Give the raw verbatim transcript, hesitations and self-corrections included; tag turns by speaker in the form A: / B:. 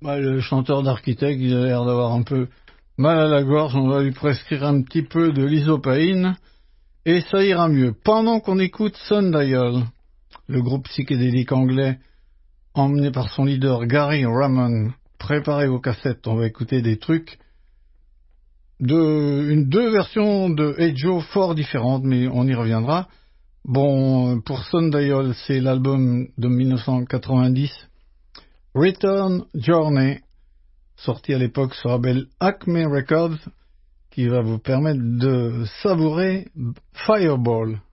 A: Bah, le chanteur d'Architecte, il a l'air d'avoir un peu mal à la gorge. On va lui prescrire un petit peu de l'isopaïne et ça ira mieux. Pendant qu'on écoute Sundial, le groupe psychédélique anglais emmené par son leader Gary Ramon, préparez vos cassettes, on va écouter des trucs de une, deux versions de Hey Joe fort différentes, mais on y reviendra. Bon, pour Sundial, c'est l'album de mille neuf cent quatre-vingt-dix, Return Journey, sorti à l'époque sur label Acme Records, qui va vous permettre de savourer Fireball.